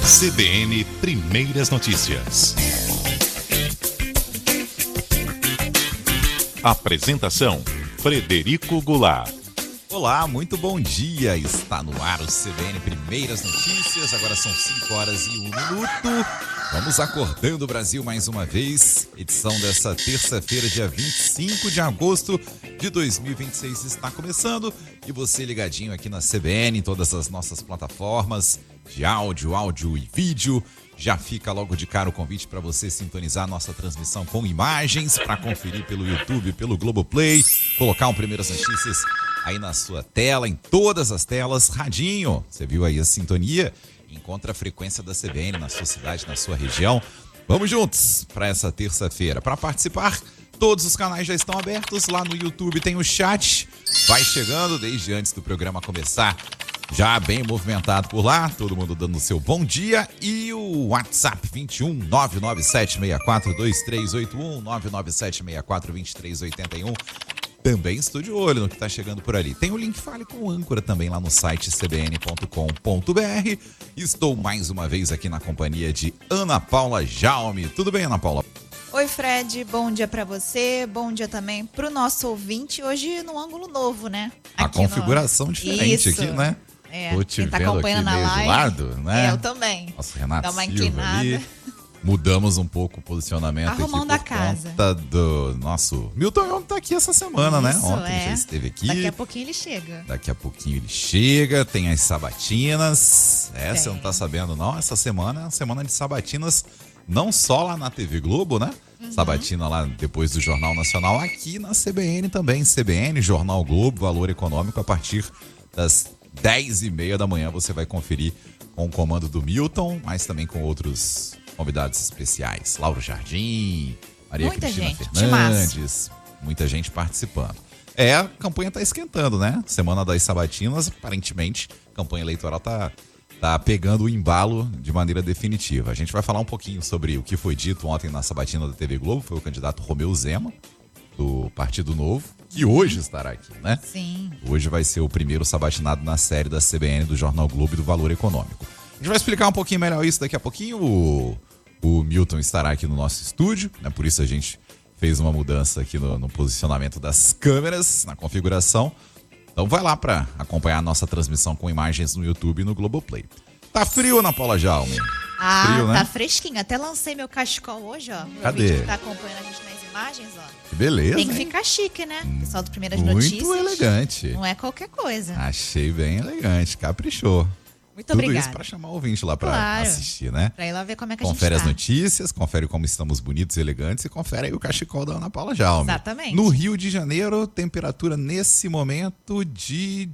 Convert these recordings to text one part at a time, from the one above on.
CBN Primeiras Notícias. Apresentação: Frederico Goulart. Olá, muito bom dia. Está no ar o CBN Primeiras Notícias. Agora são 5h01. Vamos acordando o Brasil mais uma vez. Edição dessa terça-feira, dia 25 de agosto de 2026 está começando. E você ligadinho aqui na CBN, em todas as nossas plataformas de áudio e vídeo. Já fica logo de cara o convite para você sintonizar a nossa transmissão com imagens, para conferir pelo YouTube, pelo Globoplay, colocar um Primeiras Notícias aí na sua tela, em todas as telas. Radinho, você viu aí a sintonia? Encontra a frequência da CBN na sua cidade, na sua região. Vamos juntos para essa terça-feira. Para participar, todos os canais já estão abertos. Lá no YouTube tem o chat. Vai chegando desde antes do programa começar. Já bem movimentado por lá, todo mundo dando o seu bom dia. E o WhatsApp 21 997642381, 997642381. Também estou de olho no que está chegando por ali. Tem o link Fale com o Âncora também lá no site cbn.com.br. Estou mais uma vez aqui na companhia de Ana Paula Jaume. Tudo bem, Ana Paula? Oi, Fred. Bom dia para você. Bom dia também para o nosso ouvinte. Hoje num ângulo novo, né? A configuração diferente aqui, né? Tô te vendo aqui meio de lado, né? Eu também. Nossa, Renato Dá uma Silva inclinada. ali. Mudamos um pouco o posicionamento Arrumando aqui a casa. Conta do nosso Milton Young tá aqui essa semana, né? Ontem já esteve aqui. Daqui a pouquinho ele chega. Daqui a pouquinho ele chega, tem as sabatinas. Você não tá sabendo não? Essa semana é uma semana de sabatinas, não só lá na TV Globo, né? Sabatina lá depois do Jornal Nacional, aqui na CBN também. CBN, Jornal Globo, Valor Econômico, a partir das 10h30 da manhã você vai conferir com o comando do Milton, mas também com outros convidados especiais. Lauro Jardim, Maria Cristina Fernandes, muita gente participando. A campanha tá esquentando, né? Semana das Sabatinas, aparentemente, a campanha eleitoral tá pegando o embalo de maneira definitiva. A gente vai falar um pouquinho sobre o que foi dito ontem na Sabatina da TV Globo. Foi o candidato Romeu Zema, do Partido Novo, que hoje estará aqui, né? Sim. Hoje vai ser o primeiro sabatinado na série da CBN, do Jornal Globo e do Valor Econômico. A gente vai explicar um pouquinho melhor isso daqui a pouquinho. O Milton estará aqui no nosso estúdio, né? Por isso a gente fez uma mudança aqui no posicionamento das câmeras, na configuração. Então vai lá para acompanhar a nossa transmissão com imagens no YouTube e no Globoplay. Tá frio, Ana Paula Jaume? Frio, né? Tá fresquinho. Até lancei meu cachecol hoje, ó. Cadê? Que tá acompanhando a gente nas imagens, ó. Que beleza, Tem que hein? ficar chique, né? Pessoal do Primeiras Notícias. Muito elegante. Não é qualquer coisa. Achei bem elegante, caprichou. Muito Tudo obrigada. isso para chamar o ouvinte lá para Claro. assistir, né? Pra ir lá ver como é que Confere a as gente tá. notícias, confere como estamos bonitos e elegantes e confere aí o cachecol da Ana Paula Jaume. Exatamente. No Rio de Janeiro, temperatura nesse momento de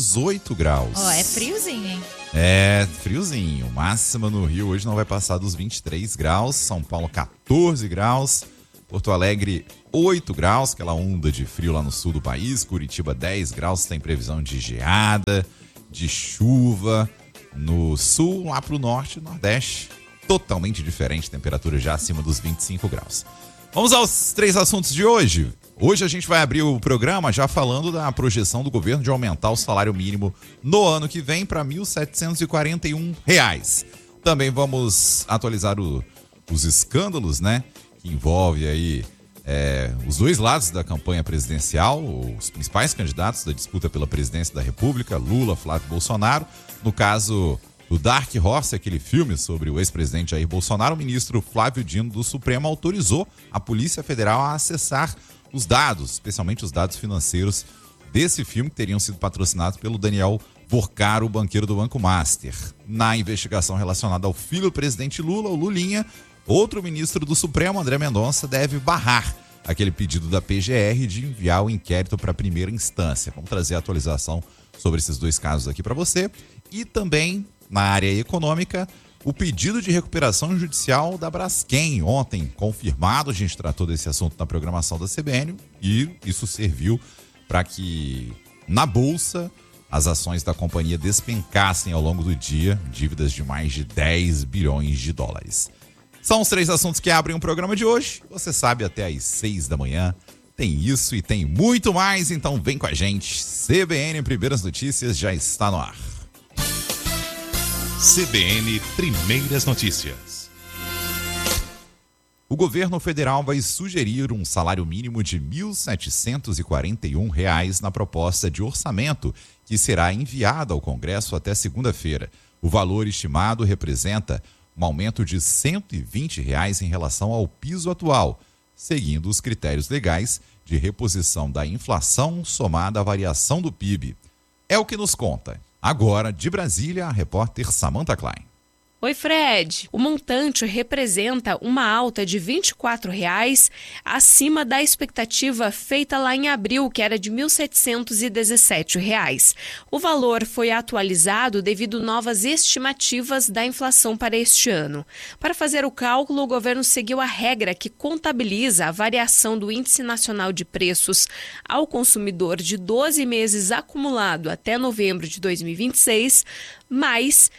18 graus. Ó, é friozinho, hein? É, friozinho. Máxima no Rio hoje não vai passar dos 23 graus. São Paulo, 14 graus. Porto Alegre, 8 graus, aquela onda de frio lá no sul do país. Curitiba, 10 graus, tem previsão de geada, de chuva. No sul, lá pro norte e nordeste, totalmente diferente, temperatura já acima dos 25 graus. Vamos aos 3 assuntos de hoje. Hoje a gente vai abrir o programa já falando da projeção do governo de aumentar o salário mínimo no ano que vem para R$ 1.741. Também vamos atualizar os escândalos, né, que envolve aí os dois lados da campanha presidencial, os principais candidatos da disputa pela presidência da República, Lula, Flávio Bolsonaro. No caso do Dark Horse, aquele filme sobre o ex-presidente Jair Bolsonaro, o ministro Flávio Dino do Supremo autorizou a Polícia Federal a acessar os dados, especialmente os dados financeiros desse filme, que teriam sido patrocinados pelo Daniel Vorcaro, o banqueiro do Banco Master. Na investigação relacionada ao filho do presidente Lula, o Lulinha, outro ministro do Supremo, André Mendonça, deve barrar aquele pedido da PGR de enviar o inquérito para a primeira instância. Vamos trazer a atualização sobre esses dois casos aqui para você. E também, na área econômica, o pedido de recuperação judicial da Braskem. Ontem, confirmado, a gente tratou desse assunto na programação da CBN e isso serviu para que, na Bolsa, as ações da companhia despencassem ao longo do dia, dívidas de mais de 10 bilhões de dólares. São os 3 assuntos que abrem o programa de hoje. Você sabe, até às 6 da manhã tem isso e tem muito mais, então vem com a gente. CBN Primeiras Notícias já está no ar. CBN Primeiras Notícias. O governo federal vai sugerir um salário mínimo de R$ 1.741 na proposta de orçamento que será enviada ao Congresso até segunda-feira. O valor estimado representa um aumento de R$ 120 em relação ao piso atual, seguindo os critérios legais de reposição da inflação somada à variação do PIB. É o que nos conta. Agora, de Brasília, a repórter Samantha Klein. Oi, Fred. O montante representa uma alta de R$ 24,00 acima da expectativa feita lá em abril, que era de R$ 1.717. O valor foi atualizado devido a novas estimativas da inflação para este ano. Para fazer o cálculo, o governo seguiu a regra que contabiliza a variação do Índice Nacional de Preços ao consumidor de 12 meses acumulado até novembro de 2026, mais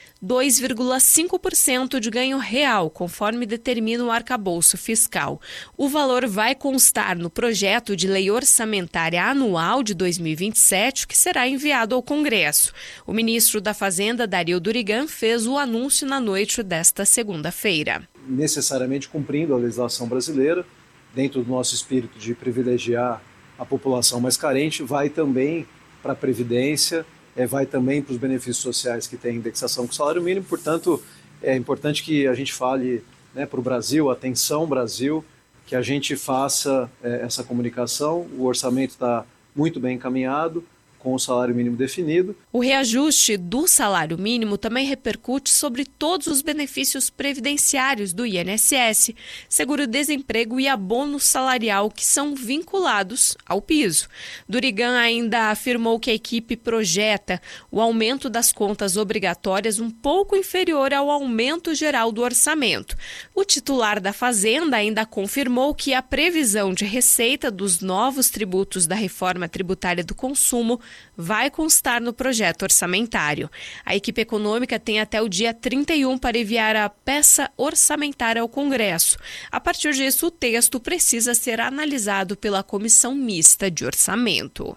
2,5% de ganho real, conforme determina o arcabouço fiscal. O valor vai constar no projeto de lei orçamentária anual de 2027, que será enviado ao Congresso. O ministro da Fazenda, Dario Durigan, fez o anúncio na noite desta segunda-feira. Necessariamente cumprindo a legislação brasileira, dentro do nosso espírito de privilegiar a população mais carente, vai também para a Previdência, vai também para os benefícios sociais que têm indexação com o salário mínimo. Portanto, é importante que a gente fale, para o Brasil, atenção Brasil, que a gente faça essa comunicação. O orçamento está muito bem encaminhado, com o salário mínimo definido. O reajuste do salário mínimo também repercute sobre todos os benefícios previdenciários do INSS, seguro-desemprego e abono salarial que são vinculados ao piso. Durigan ainda afirmou que a equipe projeta o aumento das contas obrigatórias um pouco inferior ao aumento geral do orçamento. O titular da Fazenda ainda confirmou que a previsão de receita dos novos tributos da reforma tributária do consumo vai constar no projeto orçamentário. A equipe econômica tem até o dia 31 para enviar a peça orçamentária ao Congresso. A partir disso, o texto precisa ser analisado pela Comissão Mista de Orçamento.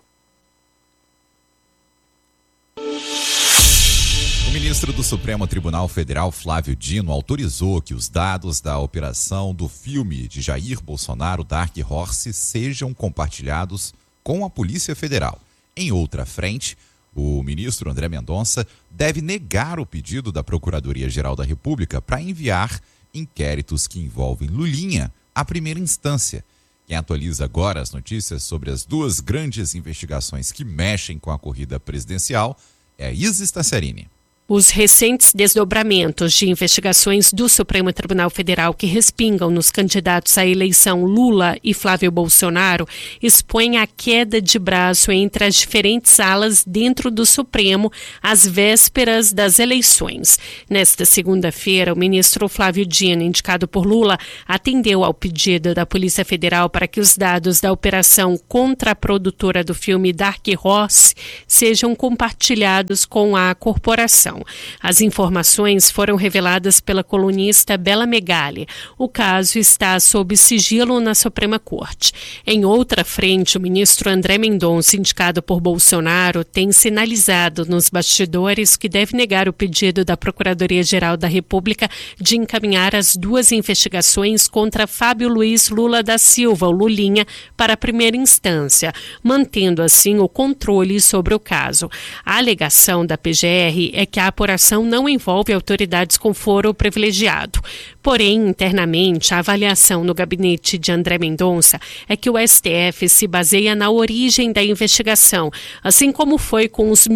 O ministro do Supremo Tribunal Federal, Flávio Dino, autorizou que os dados da operação do filme de Jair Bolsonaro, Dark Horse, sejam compartilhados com a Polícia Federal. Em outra frente, o ministro André Mendonça deve negar o pedido da Procuradoria-Geral da República para enviar inquéritos que envolvem Lulinha à primeira instância. Quem atualiza agora as notícias sobre as duas grandes investigações que mexem com a corrida presidencial é a Isis Tassarini. Os recentes desdobramentos de investigações do Supremo Tribunal Federal que respingam nos candidatos à eleição Lula e Flávio Bolsonaro expõem a queda de braço entre as diferentes alas dentro do Supremo às vésperas das eleições. Nesta segunda-feira, o ministro Flávio Dino, indicado por Lula, atendeu ao pedido da Polícia Federal para que os dados da operação contra a produtora do filme Dark Horse sejam compartilhados com a corporação. As informações foram reveladas pela colunista Bela Megali. O caso está sob sigilo na Suprema Corte. Em outra frente, o ministro André Mendonça, indicado por Bolsonaro, tem sinalizado nos bastidores que deve negar o pedido da Procuradoria-Geral da República de encaminhar as duas investigações contra Fábio Luiz Lula da Silva, o Lulinha, para a primeira instância, mantendo assim o controle sobre o caso. A alegação da PGR é que a apuração não envolve autoridades com foro privilegiado. Porém, internamente, a avaliação no gabinete de André Mendonça é que o STF se baseia na origem da investigação, assim como foi com os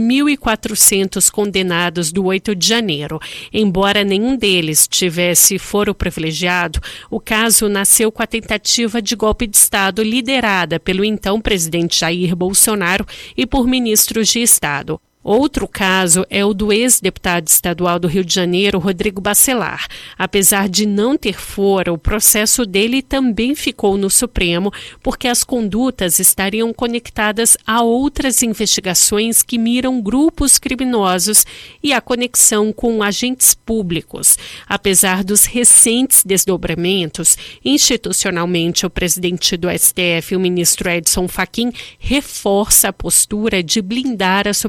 1.400 condenados do 8 de janeiro. Embora nenhum deles tivesse foro privilegiado, o caso nasceu com a tentativa de golpe de Estado liderada pelo então presidente Jair Bolsonaro e por ministros de Estado. Outro caso é o do ex-deputado estadual do Rio de Janeiro, Rodrigo Bacelar. Apesar de não ter foro, o processo dele também ficou no Supremo, porque as condutas estariam conectadas a outras investigações que miram grupos criminosos e a conexão com agentes públicos. Apesar dos recentes desdobramentos, institucionalmente o presidente do STF, o ministro Edson Fachin, reforça a postura de blindar a Suprema Corte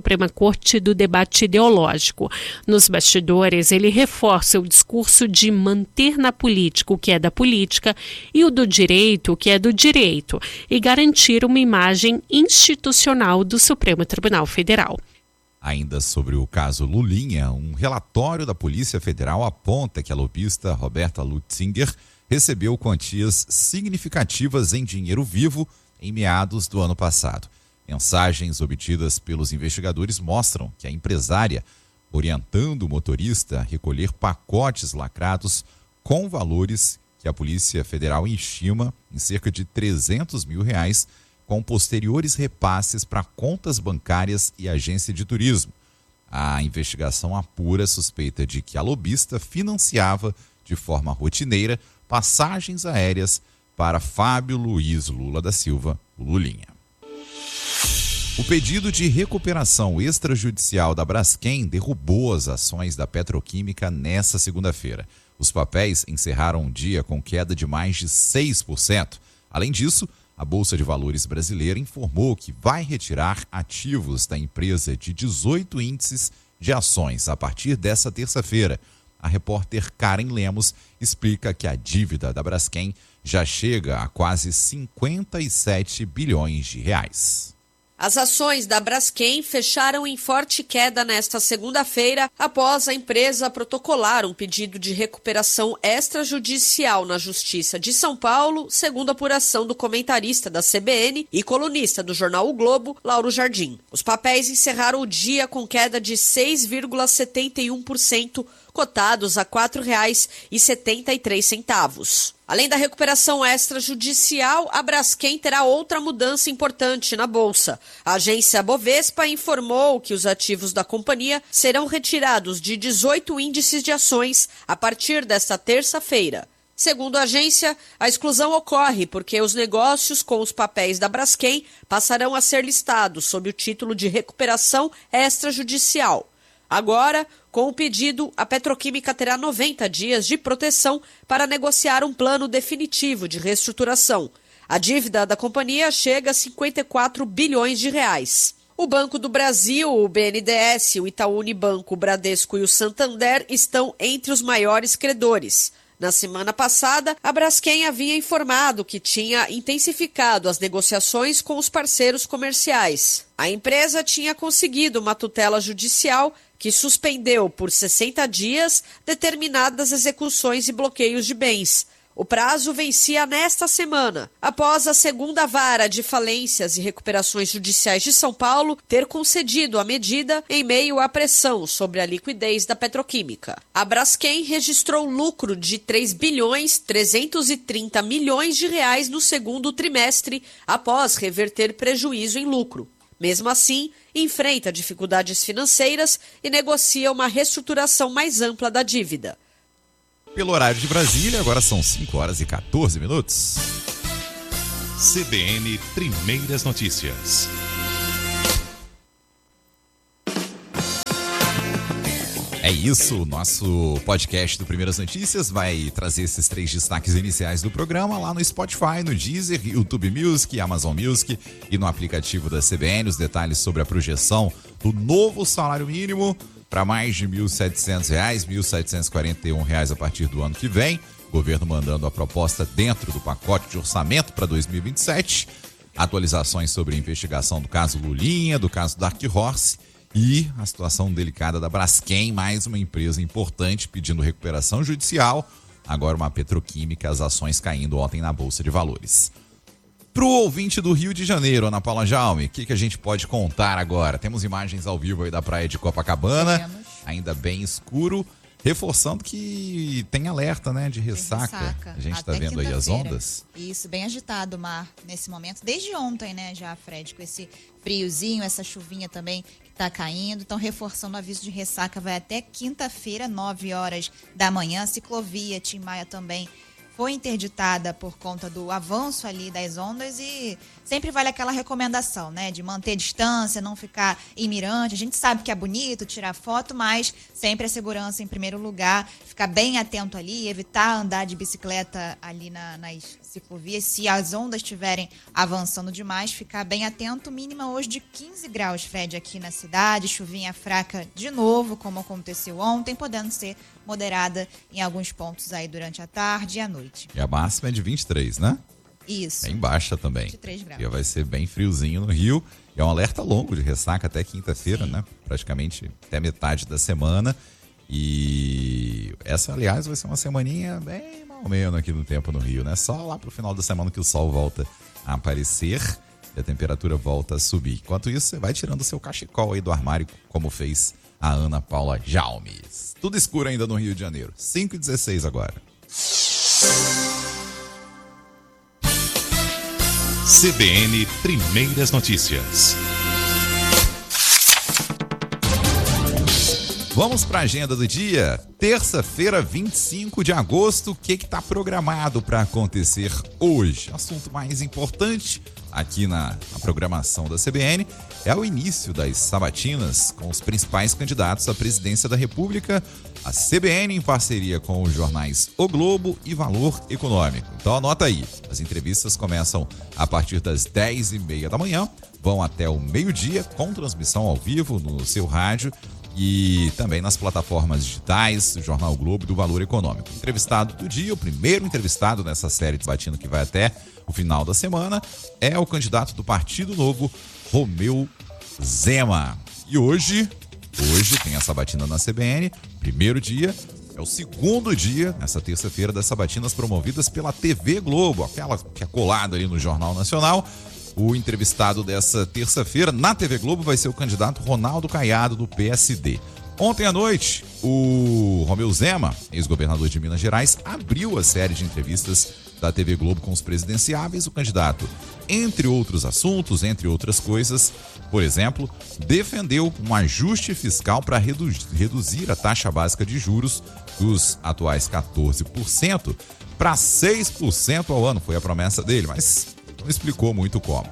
corte do debate ideológico. Nos bastidores, ele reforça o discurso de manter na política o que é da política e o do direito o que é do direito, e garantir uma imagem institucional do Supremo Tribunal Federal. Ainda sobre o caso Lulinha, um relatório da Polícia Federal aponta que a lobista Roberta Lutzinger recebeu quantias significativas em dinheiro vivo em meados do ano passado. Mensagens obtidas pelos investigadores mostram que a empresária, orientando o motorista a recolher pacotes lacrados com valores que a Polícia Federal estima em cerca de R$300 mil, com posteriores repasses para contas bancárias e agência de turismo. A investigação apura a suspeita de que a lobista financiava de forma rotineira passagens aéreas para Fábio Luiz Lula da Silva, o Lulinha. O pedido de recuperação extrajudicial da Braskem derrubou as ações da petroquímica nesta segunda-feira. Os papéis encerraram um dia com queda de mais de 6%. Além disso, a Bolsa de Valores brasileira informou que vai retirar ativos da empresa de 18 índices de ações a partir desta terça-feira. A repórter Karen Lemos explica que a dívida da Braskem já chega a quase 57 bilhões de reais. As ações da Braskem fecharam em forte queda nesta segunda-feira após a empresa protocolar um pedido de recuperação extrajudicial na Justiça de São Paulo, segundo a apuração do comentarista da CBN e colunista do jornal O Globo, Lauro Jardim. Os papéis encerraram o dia com queda de 6,71%, cotados a R$ 4,73. Além da recuperação extrajudicial, a Braskem terá outra mudança importante na Bolsa. A agência Bovespa informou que os ativos da companhia serão retirados de 18 índices de ações a partir desta terça-feira. Segundo a agência, a exclusão ocorre porque os negócios com os papéis da Braskem passarão a ser listados sob o título de recuperação extrajudicial. Agora, com o pedido, a petroquímica terá 90 dias de proteção para negociar um plano definitivo de reestruturação. A dívida da companhia chega a 54 bilhões de reais. O Banco do Brasil, o BNDES, o Itaú Unibanco, o Bradesco e o Santander estão entre os maiores credores. Na semana passada, a Braskem havia informado que tinha intensificado as negociações com os parceiros comerciais. A empresa tinha conseguido uma tutela judicial que suspendeu por 60 dias determinadas execuções e bloqueios de bens. O prazo vencia nesta semana, após a segunda vara de falências e recuperações judiciais de São Paulo ter concedido a medida em meio à pressão sobre a liquidez da petroquímica. A Braskem registrou lucro de 3,330 bilhões de reais no segundo trimestre, após reverter prejuízo em lucro. Mesmo assim, enfrenta dificuldades financeiras e negocia uma reestruturação mais ampla da dívida. Pelo horário de Brasília, agora são 5h14. CBN Primeiras Notícias. É isso, o nosso podcast do Primeiras Notícias vai trazer esses 3 destaques iniciais do programa lá no Spotify, no Deezer, YouTube Music, Amazon Music e no aplicativo da CBN. Os detalhes sobre a projeção do novo salário mínimo para mais de R$ 1.700, R$ 1.741 a partir do ano que vem. O governo mandando a proposta dentro do pacote de orçamento para 2027. Atualizações sobre a investigação do caso Lulinha, do caso Dark Horse e a situação delicada da Braskem, mais uma empresa importante pedindo recuperação judicial. Agora uma petroquímica, as ações caindo ontem na Bolsa de Valores. Para o ouvinte do Rio de Janeiro, Ana Paula Jaume, o que a gente pode contar agora? Temos imagens ao vivo aí da praia de Copacabana, ainda bem escuro, reforçando que tem alerta, né, de ressaca. A gente está vendo aí as ondas. Isso, bem agitado o mar nesse momento, desde ontem, né, já, Fred, com esse friozinho, essa chuvinha também que está caindo. Então, reforçando o aviso de ressaca, vai até quinta-feira, 9 horas da manhã. Ciclovia, Tim Maia também foi interditada por conta do avanço ali das ondas e sempre vale aquela recomendação, né? De manter distância, não ficar em mirante. A gente sabe que é bonito tirar foto, mas sempre a segurança em primeiro lugar. Ficar bem atento ali, evitar andar de bicicleta ali nas ciclovias. Se as ondas estiverem avançando demais, ficar bem atento. Mínima hoje de 15 graus, Fred, aqui na cidade. Chuvinha fraca de novo, como aconteceu ontem, podendo ser moderada em alguns pontos aí durante a tarde e a noite. E a máxima é de 23, né? Isso. Bem baixa também. 23 graus. E vai ser bem friozinho no Rio. E é um alerta longo de ressaca até quinta-feira, né? Praticamente até metade da semana. E essa, aliás, vai ser uma semaninha bem mal menos aqui no tempo no Rio, né? Só lá pro final da semana que o sol volta a aparecer e a temperatura volta a subir. Enquanto isso, você vai tirando o seu cachecol aí do armário, como fez a Ana Paula Jalmes. Tudo escuro ainda no Rio de Janeiro. 5h16 agora. CBN Primeiras Notícias. Vamos para a agenda do dia. Terça-feira, 25 de agosto. O que está programado para acontecer hoje? Assunto mais importante aqui na programação da CBN é o início das sabatinas com os principais candidatos à presidência da República. A CBN, em parceria com os jornais O Globo e Valor Econômico. Então anota aí, as entrevistas começam a partir das 10h30 da manhã, vão até o meio-dia, com transmissão ao vivo no seu rádio e também nas plataformas digitais do Jornal O Globo e do Valor Econômico. Entrevistado do dia, o primeiro entrevistado nessa série de sabatina que vai até o final da semana, é o candidato do Partido Novo, Romeu Zema. E hoje tem a sabatina na CBN, primeiro dia, é o segundo dia, nessa terça-feira, das sabatinas promovidas pela TV Globo, aquela que é colada ali no Jornal Nacional. O entrevistado dessa terça-feira na TV Globo vai ser o candidato Ronaldo Caiado, do PSD. Ontem à noite, o Romeu Zema, ex-governador de Minas Gerais, abriu a série de entrevistas da TV Globo com os presidenciáveis. O candidato, entre outros assuntos, entre outras coisas, por exemplo, defendeu um ajuste fiscal para reduzir a taxa básica de juros dos atuais 14% para 6% ao ano. Foi a promessa dele, mas não explicou muito como.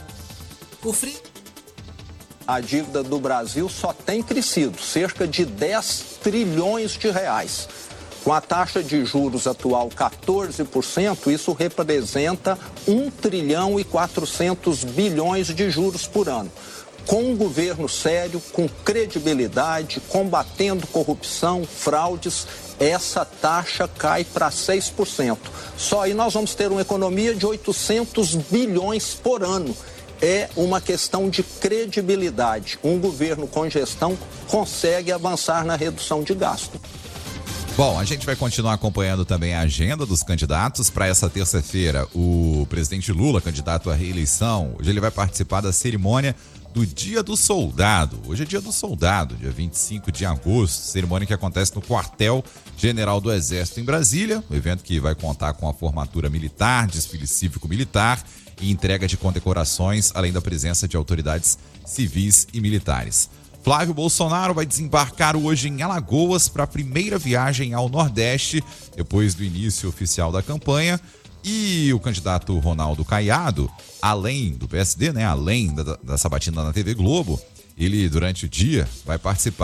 A dívida do Brasil só tem crescido, cerca de 10 trilhões de reais. Com a taxa de juros atual 14%, isso representa 1 trilhão e 400 bilhões de juros por ano. Com um governo sério, com credibilidade, combatendo corrupção, fraudes, essa taxa cai para 6%. Só aí nós vamos ter uma economia de 800 bilhões por ano. É uma questão de credibilidade. Um governo com gestão consegue avançar na redução de gasto. Bom, a gente vai continuar acompanhando também a agenda dos candidatos. Para essa terça-feira, o presidente Lula, candidato à reeleição, hoje ele vai participar da cerimônia do Dia do Soldado. Hoje é Dia do Soldado, dia 25 de agosto, cerimônia que acontece no Quartel-General do Exército em Brasília, um evento que vai contar com a formatura militar, desfile cívico-militar e entrega de condecorações, além da presença de autoridades civis e militares. Flávio Bolsonaro vai desembarcar hoje em Alagoas para a primeira viagem ao Nordeste, depois do início oficial da campanha. E o candidato Ronaldo Caiado, além do PSD, né, além da sabatina na TV Globo, ele durante o dia vai participar